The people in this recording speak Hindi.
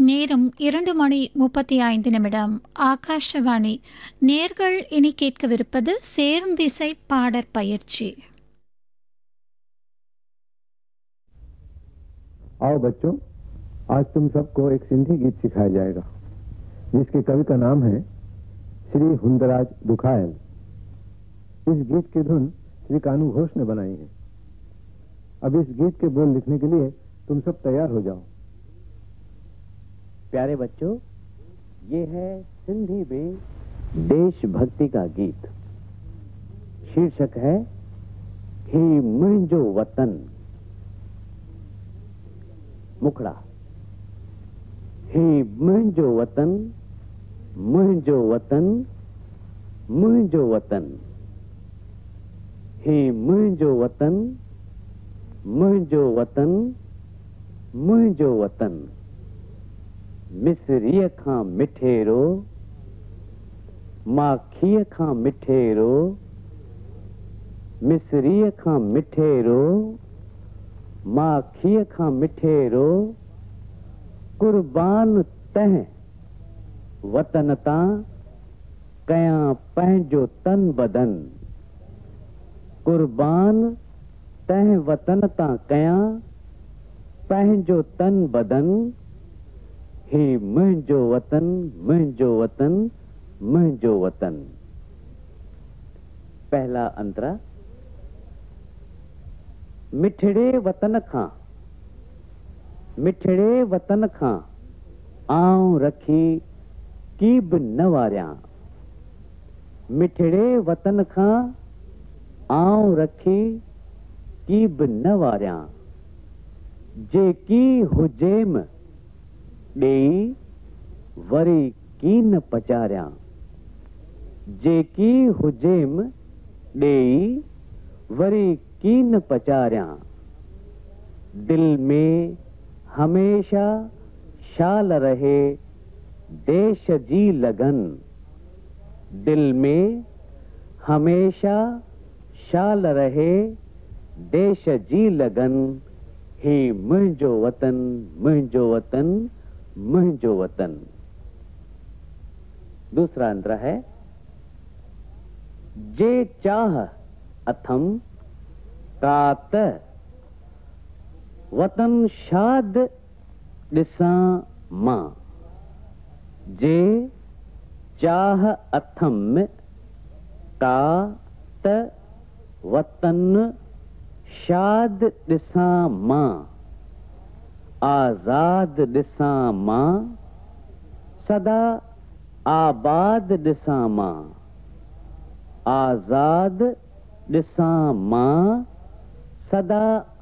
நேரம் 2:35 ஆகாஷவாணி. நேர்கள் இனி கேட்கவிருப்பது சேர்ந்திசை பாடற் பயிற்சி. आओ बच्चों, आज तुम सबको एक सिंधी गीत सिखाया जाएगा जिसके कवि का नाम है श्री हुंदराज दुखायल। इस गीत की धुन श्री कानू घोष ने बनाई है। अब इस गीत के बोल लिखने के लिए तुम सब तैयार हो जाओ। प्यारे बच्चों, ये है सिंधी में देशभक्ति का गीत। शीर्षक है ही मुंहिंजो वतन। मुखड़ा। ही मुंहिंजो वतन, मुंहिंजो वतन, मुंहिंजो वतन। ही मुंहिंजो वतन, मुंहिंजो वतन, मुंहिंजो वतन। मिसरीअ खां मिठेरो, माखीअ खां मिठेरो, मिसरीअ खां मिठेरो, माखीअ खां मिठेरो। कुर्बान तंहिं वतन तां कयां पंहिंजो तन बदन। कुर्बान तंहिं वतन तां कयां पंहिंजो तन बदन। ही मुंहिंजो वतन, मुंहिंजो वतन, मुंहिंजो वतन। पहला अंतरा। मिठड़े वतन खां, मिठड़े वतन खां आऊं रखी की बि न वारियां। मिठड़े वतन खां आऊं रखी की बि न वारियां। जेकी हुजेम ॾेई वरी की न पचारियां। जेकी हुजेम ॾेई वरी की न पचारियां। दिल में हमेशा शाल रहे देश जी लगन। दिल में हमेशा शाल रहे देश जी लगन। ही मुंहिंजो वतन, मुंहिंजो वतन, मुंहिंजो वतन। दूसरा अंतरा है जे चाह अथम कात वतन शाद ॾिसां मां। जे चाह अथम कात वतन शाद ॾिसां मां। आज़ाद ॾिसां मां, सदा आबाद ॾिसां मां। आज़ाद ॾिसां मां, सदा